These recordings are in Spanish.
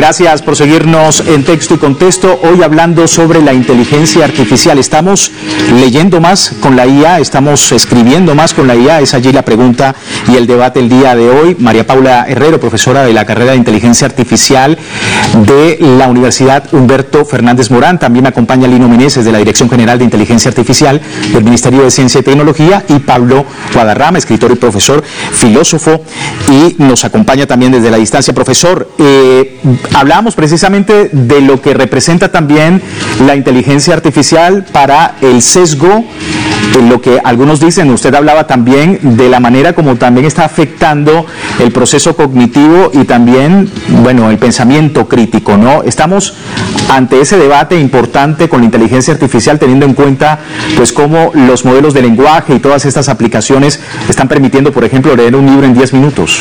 Gracias por seguirnos en Texto y Contexto. Hoy hablando sobre la inteligencia artificial. Estamos leyendo más con la IA, estamos escribiendo más con la IA. Es allí la pregunta y el debate el día de hoy. María Paula Herrero, profesora de la carrera de Inteligencia Artificial de la Universidad Humberto Fernández Morán. También me acompaña Lino Meneses de la Dirección General de Inteligencia Artificial del Ministerio de Ciencia y Tecnología, y Pablo Guadarrama, escritor y profesor, filósofo, y nos acompaña también desde la distancia. Profesor, hablábamos precisamente de lo que representa también la inteligencia artificial para el sesgo, lo que algunos dicen. Usted hablaba también de la manera como también está afectando el proceso cognitivo y también, bueno, el pensamiento crítico, ¿no? Estamos ante ese debate importante con la inteligencia artificial, teniendo en cuenta pues cómo los modelos de lenguaje y todas estas aplicaciones están permitiendo, por ejemplo, leer un libro en 10 minutos.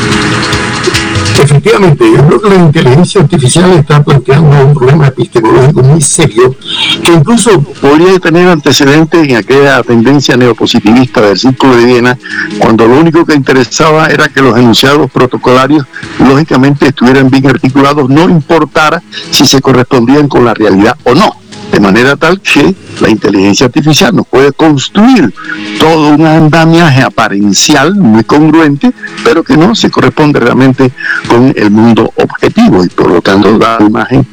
Efectivamente, yo creo que la inteligencia artificial está planteando un problema epistemológico muy serio, que incluso podría tener antecedentes en aquella tendencia neopositivista del Círculo de Viena, cuando lo único que interesaba era que los enunciados protocolarios lógicamente estuvieran bien articulados, no importara si se correspondían con la realidad o no. De manera tal que la inteligencia artificial nos puede construir todo un andamiaje aparencial muy congruente, pero que no se corresponde realmente con el mundo objetivo y por lo tanto da una imagen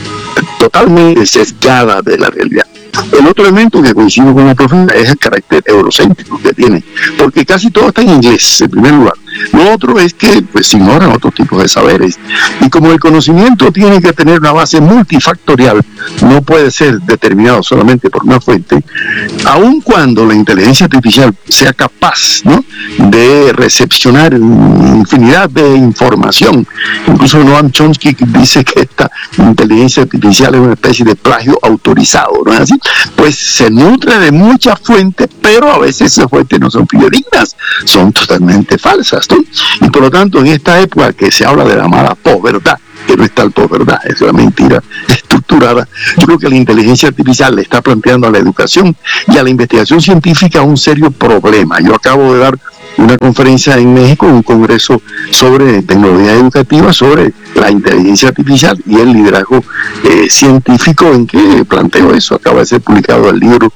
totalmente sesgada de la realidad. El otro elemento que coincido con la profesora es el carácter eurocéntrico que tiene, porque casi todo está en inglés, en primer lugar. Lo otro es que pues ignoran otros tipos de saberes, y como el conocimiento tiene que tener una base multifactorial, no puede ser determinado solamente por una fuente, aun cuando la inteligencia artificial sea capaz, ¿no?, de recepcionar infinidad de información. Incluso Noam Chomsky dice que esta inteligencia artificial es una especie de plagio autorizado, ¿no es así? Pues se nutre de muchas fuentes, pero a veces esas fuentes no son fidedignas, son totalmente falsas, ¿no? Y por lo tanto, en esta época que se habla de la mala posverdad, que no es tal posverdad, es una mentira estructurada, yo creo que la inteligencia artificial le está planteando a la educación y a la investigación científica un serio problema. Yo acabo de dar una conferencia en México, un congreso sobre tecnología educativa, sobre la inteligencia artificial y el liderazgo científico, en que planteo eso. Acaba de ser publicado el libro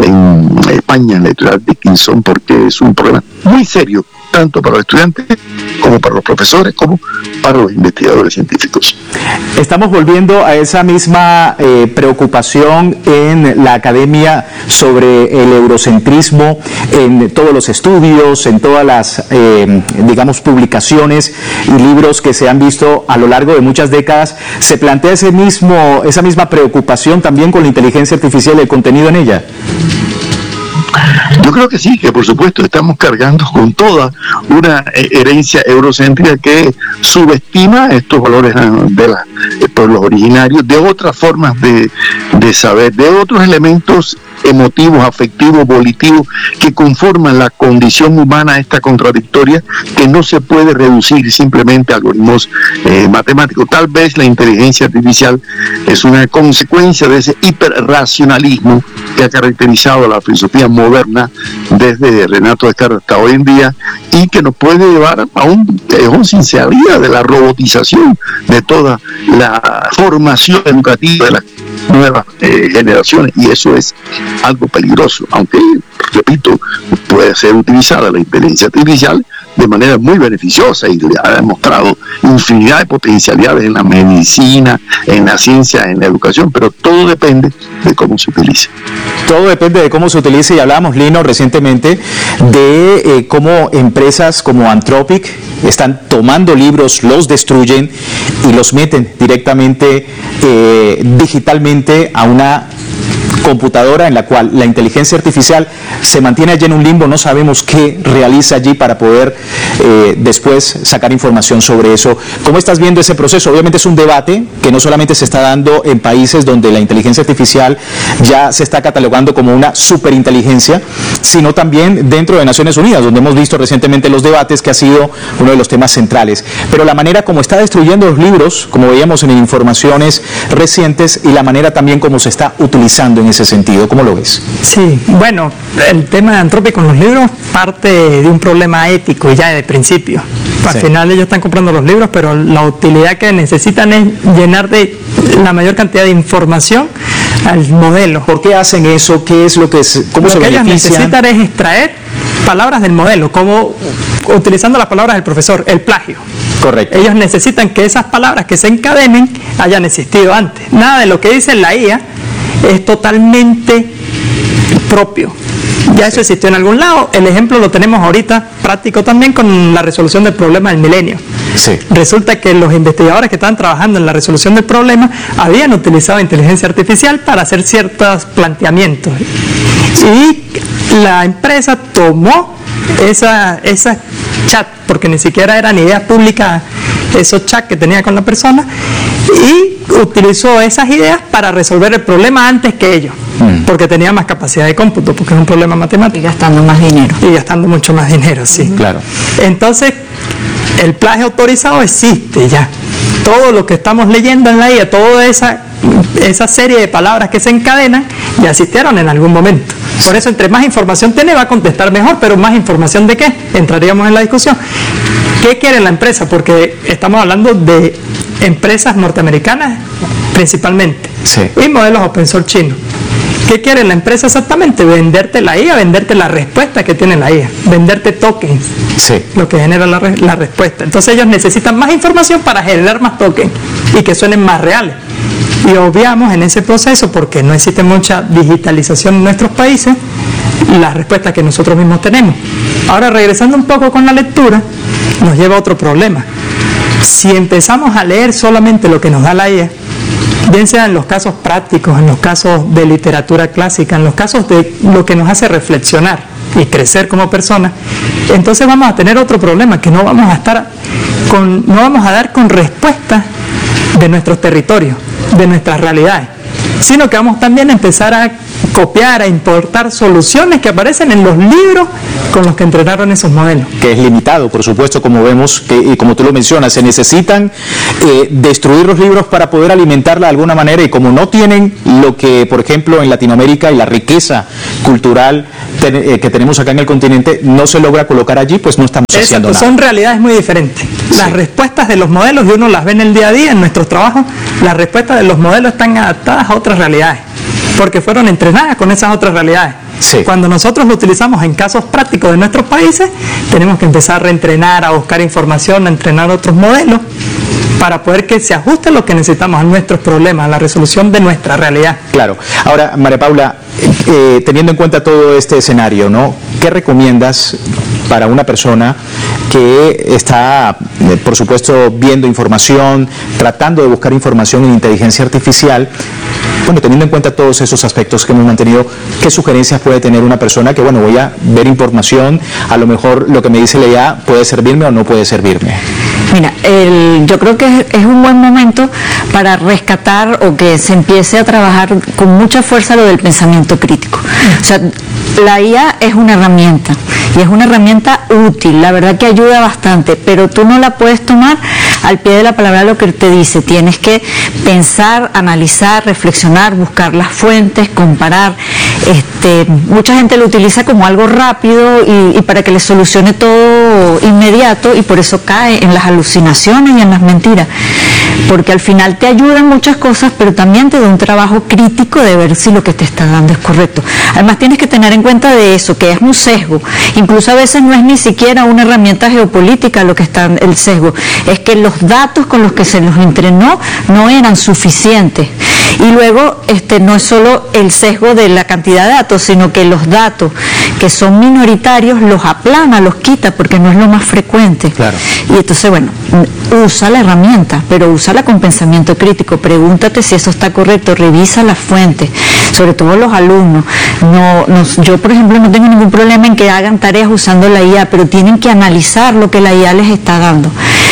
en España, en la editorial Dickinson, porque es un problema muy serio, tanto para los estudiantes como para los profesores, como para los investigadores científicos. Estamos volviendo a esa misma preocupación en la academia sobre el eurocentrismo, en todos los estudios, en todas las, digamos, publicaciones y libros que se han visto a lo largo de muchas décadas. ¿Se plantea esa misma preocupación también con la inteligencia artificial y el contenido en ella? Yo creo que sí, que por supuesto estamos cargando con toda una herencia eurocéntrica que subestima estos valores de los pueblos originarios, de otras formas de saber, de otros elementos emotivos, afectivos, volitivos, que conforman la condición humana esta contradictoria, que no se puede reducir simplemente a algoritmos matemáticos. Tal vez la inteligencia artificial es una consecuencia de ese hiperracionalismo que ha caracterizado la filosofía moderna desde Renato Descartes hasta hoy en día, y que nos puede llevar a un callejón sin salida de la robotización de toda la formación educativa de las nuevas generaciones, y eso es algo peligroso, aunque, repito, puede ser utilizada la inteligencia artificial de manera muy beneficiosa y ha demostrado infinidad de potencialidades en la medicina, en la ciencia, en la educación, pero todo depende de cómo se utilice. Todo depende de cómo se utilice, y hablábamos, Lino, recientemente de cómo empresas como Anthropic están tomando libros, los destruyen y los meten directamente digitalmente a una computadora en la cual la inteligencia artificial se mantiene allí en un limbo, no sabemos qué realiza allí para poder después sacar información sobre eso. ¿Cómo estás viendo ese proceso? Obviamente es un debate que no solamente se está dando en países donde la inteligencia artificial ya se está catalogando como una superinteligencia, sino también dentro de Naciones Unidas, donde hemos visto recientemente los debates, que ha sido uno de los temas centrales. Pero la manera como está destruyendo los libros, como veíamos en informaciones recientes, y la manera también como se está utilizando en ese sentido, ¿cómo lo ves? Sí, bueno, el tema de Anthropic con los libros parte de un problema ético ya de principio. Al final ellos están comprando los libros, pero la utilidad que necesitan es llenar de la mayor cantidad de información al modelo. ¿Por qué hacen eso? ¿Qué es lo que cómo se benefician? Lo que ellos necesitan es extraer palabras del modelo, como utilizando las palabras del profesor, el plagio. Correcto. Ellos necesitan que esas palabras que se encadenen hayan existido antes. Nada de lo que dice la IA es totalmente propio. Ya eso existió en algún lado. El ejemplo lo tenemos ahorita práctico también con la resolución del problema del milenio. Sí. Resulta que los investigadores que estaban trabajando en la resolución del problema habían utilizado inteligencia artificial para hacer ciertos planteamientos. Y la empresa tomó esa chat, porque ni siquiera eran ideas públicas, esos chats que tenía con la persona, y utilizó esas ideas para resolver el problema antes que ellos, porque tenía más capacidad de cómputo, porque es un problema matemático. Y gastando más dinero. Y gastando mucho más dinero, sí. Claro. Entonces, el plagio autorizado existe ya. Todo lo que estamos leyendo en la IA, toda esa serie de palabras que se encadenan, ya existieron en algún momento. Por eso, entre más información tiene, va a contestar mejor, pero más información ¿de qué? Entraríamos en la discusión. ¿Qué quiere la empresa? Porque estamos hablando de empresas norteamericanas principalmente, sí, y modelos open source chinos. ¿Qué quiere la empresa exactamente? Venderte la IA, venderte la respuesta que tiene la IA, venderte tokens, sí, lo que genera la respuesta. Entonces ellos necesitan más información para generar más tokens y que suenen más reales. Y obviamos en ese proceso, porque no existe mucha digitalización en nuestros países, las respuestas que nosotros mismos tenemos. Ahora, regresando un poco con la lectura, nos lleva a otro problema. Si empezamos a leer solamente lo que nos da la IA, bien sea en los casos prácticos, en los casos de literatura clásica, en los casos de lo que nos hace reflexionar y crecer como personas, entonces vamos a tener otro problema, que no vamos a dar con respuestas de nuestros territorios, de nuestras realidades, sino que vamos también a empezar a copiar, a importar soluciones que aparecen en los libros con los que entrenaron esos modelos. Que es limitado, por supuesto, como vemos, y como tú lo mencionas, se necesitan destruir los libros para poder alimentarla de alguna manera, y como no tienen lo que, por ejemplo, en Latinoamérica y la riqueza cultural que tenemos acá en el continente, no se logra colocar allí, pues no estamos haciendo nada. Son realidades muy diferentes. Las respuestas de los modelos, y uno las ve en el día a día, en nuestros trabajos, las respuestas de los modelos están adaptadas a otras realidades, porque fueron entrenadas con esas otras realidades. Sí. Cuando nosotros lo utilizamos en casos prácticos de nuestros países, tenemos que empezar a reentrenar, a buscar información, a entrenar otros modelos para poder que se ajuste lo que necesitamos a nuestros problemas, a la resolución de nuestra realidad. Claro. Ahora, María Paula, teniendo en cuenta todo este escenario, ¿no?, ¿qué recomiendas para una persona que está, por supuesto, viendo información, tratando de buscar información en inteligencia artificial? Bueno, teniendo en cuenta todos esos aspectos que hemos mantenido, ¿qué sugerencias puede tener una persona que, bueno, voy a ver información, a lo mejor lo que me dice la IA puede servirme o no puede servirme? Mira, yo creo que es un buen momento para rescatar o que se empiece a trabajar con mucha fuerza lo del pensamiento crítico. O sea, la IA es una herramienta y es una herramienta útil, la verdad que ayuda bastante, pero tú no la puedes tomar al pie de la palabra lo que te dice. Tienes que pensar, analizar, reflexionar, buscar las fuentes, comparar. Mucha gente lo utiliza como algo rápido y para que le solucione todo inmediato, y por eso cae en las alucinaciones y en las mentiras, porque al final te ayuda en muchas cosas, pero también te da un trabajo crítico de ver si lo que te está dando es correcto. Además tienes que tener en cuenta de eso, que es un sesgo. Incluso a veces no es ni siquiera una herramienta geopolítica lo que está el sesgo, es que los datos con los que se los entrenó no eran suficientes. Y luego no es solo el sesgo de la cantidad de datos, sino que los datos que son minoritarios los aplana, los quita, porque no es lo más frecuente. Claro. Y entonces, bueno, usa la herramienta, pero úsala con pensamiento crítico. Pregúntate si eso está correcto, revisa las fuentes, sobre todo los alumnos. Yo, por ejemplo, no tengo ningún problema en que hagan tareas usando la IA, pero tienen que analizar lo que la IA les está dando.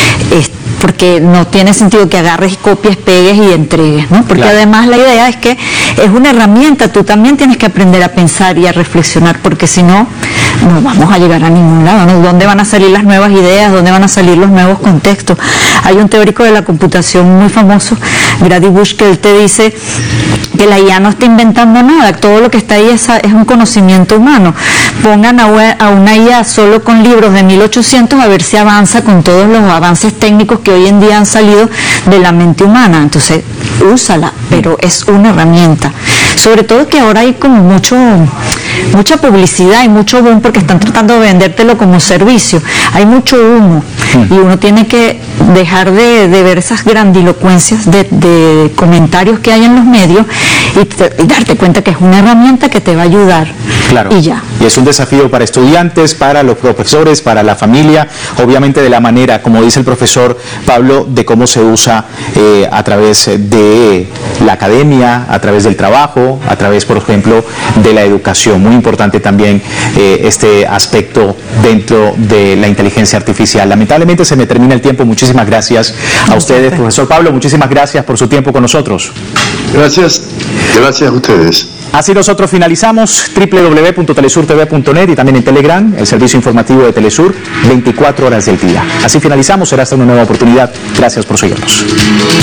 Porque no tiene sentido que agarres, copies, pegues y entregues, ¿no? Porque claro, además la idea es que es una herramienta, tú también tienes que aprender a pensar y a reflexionar, porque si no, no vamos a llegar a ningún lado, ¿no? ¿Dónde van a salir las nuevas ideas? ¿Dónde van a salir los nuevos contextos? Hay un teórico de la computación muy famoso, Grady Bush, que él te dice que la IA no está inventando nada, todo lo que está ahí es un conocimiento humano. Pongan a una IA solo con libros de 1800 a ver si avanza con todos los avances técnicos que hoy en día han salido de la mente humana. Entonces, úsala, pero es una herramienta. Sobre todo que ahora hay como mucha publicidad y mucho boom porque están tratando de vendértelo como servicio. Hay mucho humo y uno tiene que dejar de ver esas grandilocuencias de comentarios que hay en los medios y darte cuenta que es una herramienta que te va a ayudar. Claro. Y ya. Y es un desafío para estudiantes, para los profesores, para la familia, obviamente de la manera, como dice el profesor Pablo, de cómo se usa a través de la academia, a través del trabajo, a través, por ejemplo, de la educación. Muy importante también este aspecto dentro de la inteligencia artificial. Lamentablemente se me termina el tiempo. Muchísimas gracias a ustedes, profesor Pablo. Muchísimas gracias por su tiempo con nosotros. Gracias a ustedes. Así nosotros finalizamos www.telesurtv.net y también en Telegram, el servicio informativo de Telesur, 24 horas del día. Así finalizamos, será hasta una nueva oportunidad. Gracias por seguirnos.